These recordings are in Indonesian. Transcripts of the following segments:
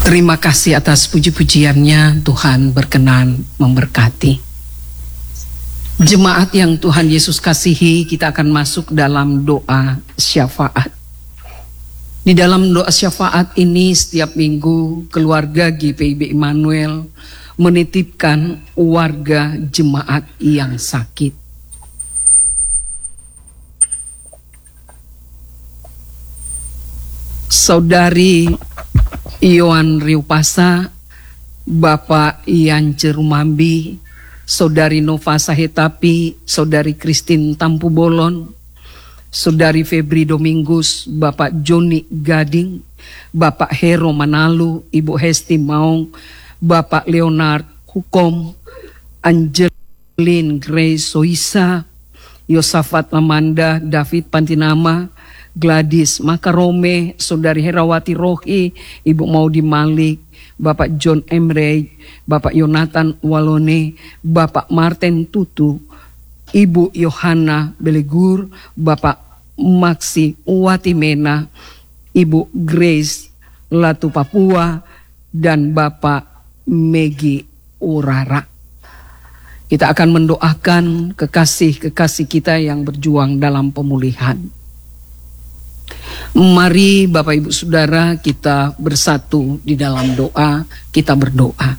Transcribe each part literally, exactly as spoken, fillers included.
Terima kasih atas puji-pujiannya. Tuhan berkenan memberkati. Jemaat yang Tuhan Yesus kasihi, kita akan masuk dalam doa syafaat. Di dalam doa syafaat ini setiap minggu keluarga G P I B Immanuel menitipkan warga jemaat yang sakit. Saudari Ioan Riupasa, Bapak Ian Cerumambi, Saudari Nova Sahetapi, Saudari Christine Tampu Bolon, Saudari Febri Domingus, Bapak Joni Gading, Bapak Hero Manalu, Ibu Hesti Maung, Bapak Leonard Hukom, Angelin Grace Soisa, Yosafat Amanda, David Pantinama, Gladys Makarome, Saudari Herawati Rohi, Ibu Maudi Malik, Bapak John Emre, Bapak Yonatan Walone, Bapak Martin Tutu, Ibu Yohana Belegur, Bapak Maksi Watimena, Ibu Grace Latu Papua, dan Bapak Megi Urara. Kita akan mendoakan kekasih-kekasih kita yang berjuang dalam pemulihan. Mari Bapak Ibu Saudara, kita bersatu di dalam doa, kita berdoa.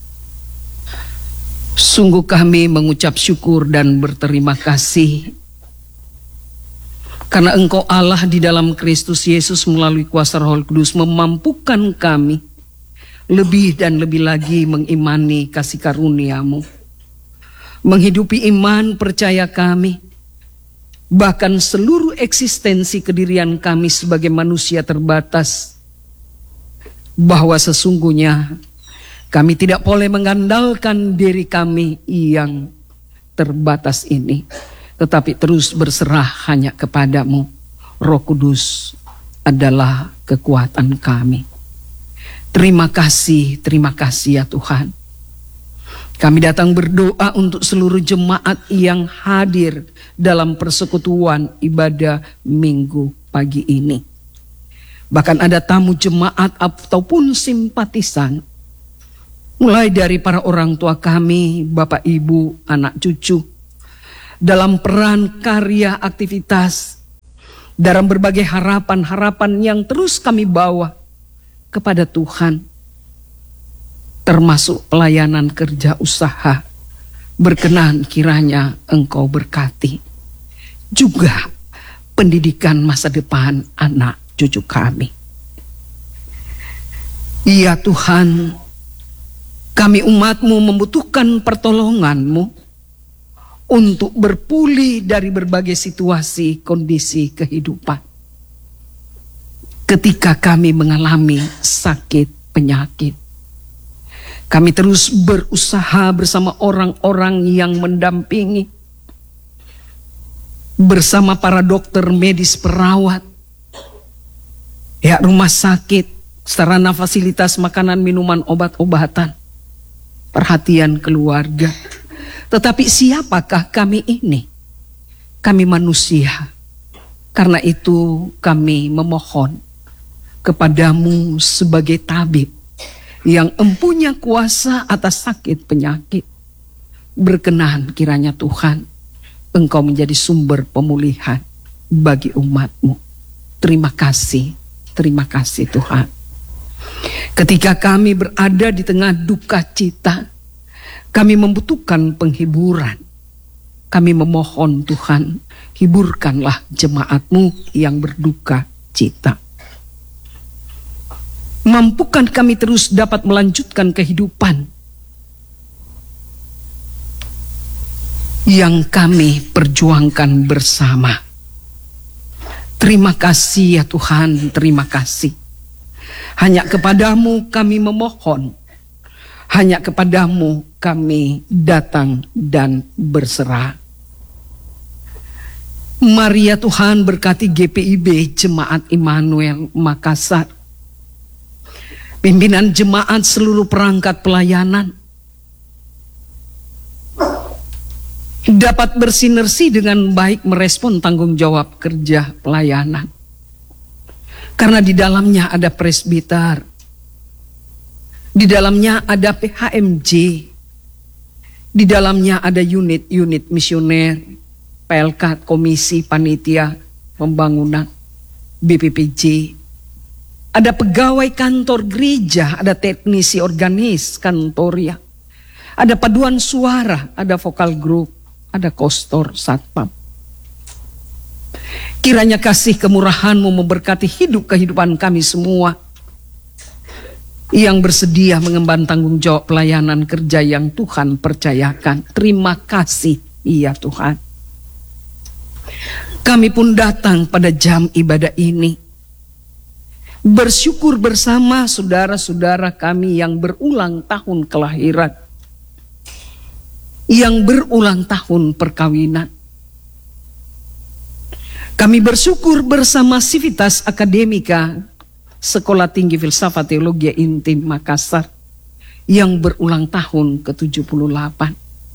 Sungguh kami mengucap syukur dan berterima kasih karena Engkau Allah di dalam Kristus Yesus melalui kuasa Roh Kudus memampukan kami lebih dan lebih lagi mengimani kasih karunia-Mu, menghidupi iman percaya kami, bahkan seluruh eksistensi kedirian kami sebagai manusia terbatas, bahwa sesungguhnya kami tidak boleh mengandalkan diri kami yang terbatas ini, tetapi terus berserah hanya kepadamu. Roh Kudus adalah kekuatan kami. Terima kasih, terima kasih ya Tuhan. Kami datang berdoa untuk seluruh jemaat yang hadir dalam persekutuan ibadah minggu pagi ini. Bahkan ada tamu jemaat ataupun simpatisan, mulai dari para orang tua kami, bapak ibu, anak cucu, dalam peran karya aktivitas, dalam berbagai harapan-harapan yang terus kami bawa kepada Tuhan, termasuk pelayanan kerja usaha. Berkenan kiranya Engkau berkati juga pendidikan masa depan anak cucu kami. Ya Tuhan, kami umat-Mu membutuhkan pertolongan-Mu untuk berpulih dari berbagai situasi kondisi kehidupan. Ketika kami mengalami sakit penyakit, kami terus berusaha bersama orang-orang yang mendampingi, bersama para dokter medis perawat, ya rumah sakit, sarana fasilitas makanan, minuman, obat-obatan, perhatian keluarga. Tetapi siapakah kami ini? Kami manusia. Karena itu kami memohon kepadamu sebagai tabib yang empunya kuasa atas sakit penyakit. Berkenan kiranya Tuhan, Engkau menjadi sumber pemulihan bagi umat-Mu. Terima kasih, terima kasih Tuhan. Ketika kami berada di tengah duka cita, kami membutuhkan penghiburan. Kami memohon Tuhan, hiburkanlah jemaat-Mu yang berduka cita. Mampukan kami terus dapat melanjutkan kehidupan yang kami perjuangkan bersama. Terima kasih ya Tuhan, terima kasih. Hanya kepadamu kami memohon, hanya kepadamu kami datang dan berserah. Mari ya Tuhan berkati G P I B Jemaat Immanuel Makassar, pimpinan jemaat seluruh perangkat pelayanan, dapat bersinergi dengan baik merespon tanggung jawab kerja pelayanan. Karena di dalamnya ada presbiter, Di dalamnya ada P H M J. Di dalamnya ada unit-unit misioner, P L K, Komisi Panitia Pembangunan, B P P J. Ada pegawai kantor gereja, ada teknisi organis kantoria. Ada paduan suara, ada vokal grup, ada kostor satpam. Kiranya kasih kemurahan-Mu memberkati hidup kehidupan kami semua yang bersedia mengemban tanggung jawab pelayanan kerja yang Tuhan percayakan. Terima kasih, iya Tuhan. Kami pun datang pada jam ibadah ini, bersyukur bersama saudara-saudara kami yang berulang tahun kelahiran, yang berulang tahun perkawinan. Kami bersyukur bersama Civitas Akademika Sekolah Tinggi Filsafat Teologi Intim Makassar yang berulang tahun ke tujuh puluh delapan.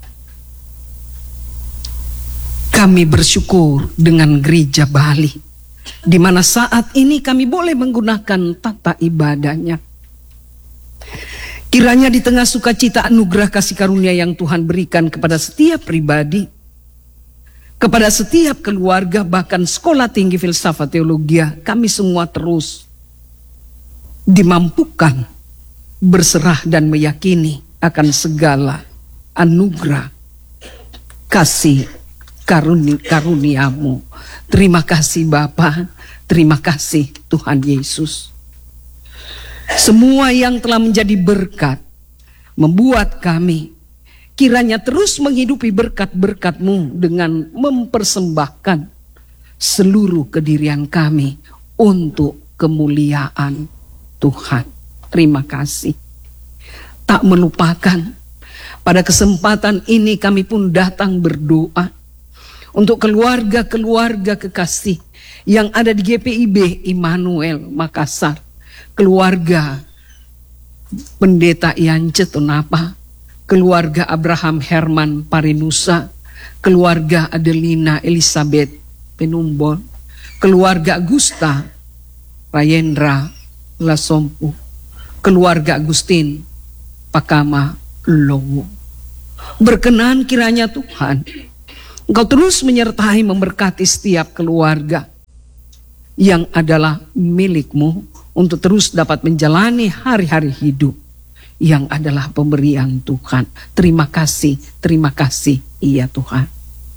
Kami bersyukur dengan Gereja Bali, di mana saat ini kami boleh menggunakan tata ibadahnya. Kiranya di tengah sukacita anugerah kasih karunia yang Tuhan berikan kepada setiap pribadi, kepada setiap keluarga, bahkan Sekolah Tinggi Filsafat Teologi, kami semua terus dimampukan berserah dan meyakini akan segala anugerah kasih karuni, karuniamu. Terima kasih Bapa, terima kasih Tuhan Yesus. Semua yang telah menjadi berkat membuat kami kiranya terus menghidupi berkat-berkat-Mu dengan mempersembahkan seluruh kedirian kami untuk kemuliaan Tuhan. Terima kasih. Tak melupakan, pada kesempatan ini kami pun datang berdoa untuk keluarga-keluarga kekasih yang ada di G P I B Immanuel Makassar, keluarga Pendeta Yance Tonapa, keluarga Abraham Herman Parinusa, keluarga Adelina Elizabeth Penumbon, keluarga Gusta Rayendra Lasompu, keluarga Agustin Pakama Lowo. Berkenan kiranya Tuhan, Engkau terus menyertai memberkati setiap keluarga yang adalah milik-Mu untuk terus dapat menjalani hari-hari hidup yang adalah pemberian Tuhan. Terima kasih, terima kasih, iya Tuhan.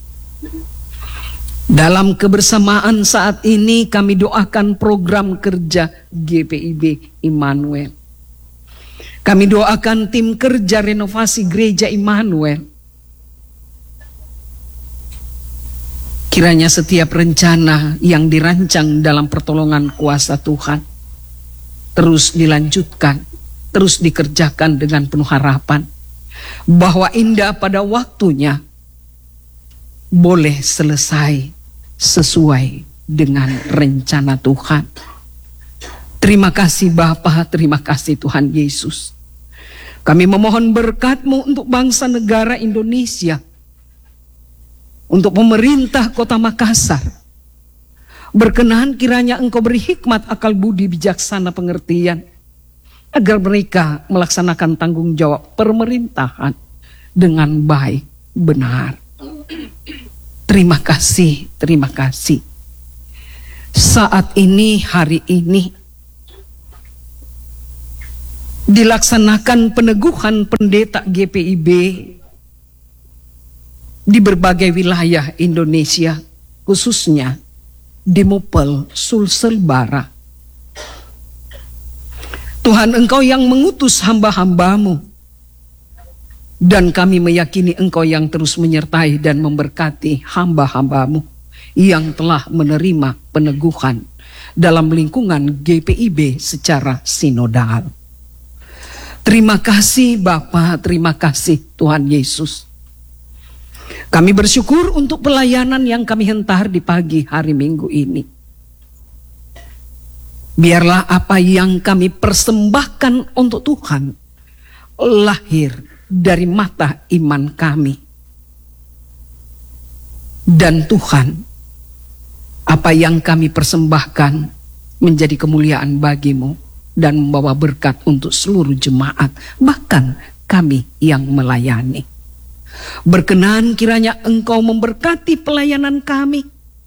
Dalam kebersamaan saat ini kami doakan program kerja G P I B Immanuel. Kami doakan tim kerja renovasi gereja Immanuel. Kiranya setiap rencana yang dirancang dalam pertolongan kuasa Tuhan terus dilanjutkan, terus dikerjakan dengan penuh harapan bahwa indah pada waktunya boleh selesai sesuai dengan rencana Tuhan. Terima kasih Bapa, terima kasih Tuhan Yesus. Kami memohon berkat-Mu untuk bangsa negara Indonesia, untuk pemerintah kota Makassar. Berkenan kiranya Engkau beri hikmat, akal budi, bijaksana, pengertian, agar mereka melaksanakan tanggung jawab pemerintahan dengan baik, benar. Terima kasih, terima kasih. Saat ini, hari ini, dilaksanakan peneguhan pendeta G P I B di berbagai wilayah Indonesia, khususnya di Mopel, Sulsel Barat. Tuhan, Engkau yang mengutus hamba-hamba-Mu, dan kami meyakini Engkau yang terus menyertai dan memberkati hamba-hamba-Mu yang telah menerima peneguhan dalam lingkungan G P I B secara sinodal. Terima kasih Bapa, terima kasih Tuhan Yesus. Kami bersyukur untuk pelayanan yang kami hentar di pagi hari Minggu ini. Biarlah apa yang kami persembahkan untuk Tuhan lahir dari mata iman kami. Dan Tuhan, apa yang kami persembahkan menjadi kemuliaan bagi-Mu dan membawa berkat untuk seluruh jemaat, bahkan kami yang melayani. Berkenan kiranya Engkau memberkati pelayanan kami,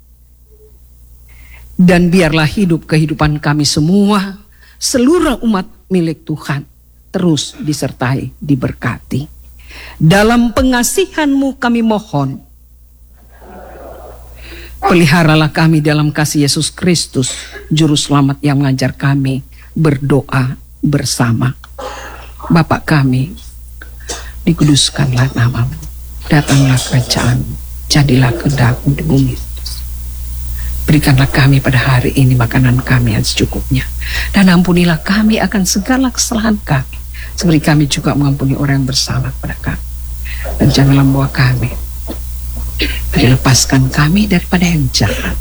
dan biarlah hidup kehidupan kami semua, seluruh umat milik Tuhan, terus disertai, diberkati. Dalam pengasihan-Mu kami mohon, peliharalah kami dalam kasih Yesus Kristus, Juru Selamat yang mengajar kami berdoa bersama. Bapa kami, dikuduskanlah nama-Mu, datanglah kerajaan-Mu, jadilah kehendak-Mu di bumi. Berikanlah kami pada hari ini makanan kami yang secukupnya, dan ampunilah kami akan segala kesalahan kami, seperti kami juga mengampuni orang yang bersalah kepada kami. Dan janganlah membawa kami, lepaskan kami daripada yang jahat.